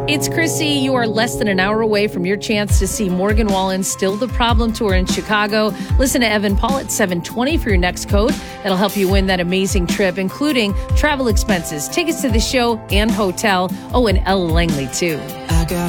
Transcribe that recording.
It's Chrissy. You are less than an hour away from your chance to see Morgan Wallen's Still the Problem tour in Chicago. Listen to Evan Paul at 7:20 for your next code. That'll help you win that amazing trip, including travel expenses, tickets to the show, and hotel. Oh, and Ella Langley, too. I got